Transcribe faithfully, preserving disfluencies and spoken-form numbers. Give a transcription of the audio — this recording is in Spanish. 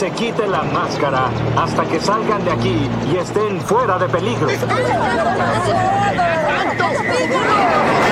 se quite la máscara hasta que salgan de aquí y estén fuera de peligro. ¡Alto!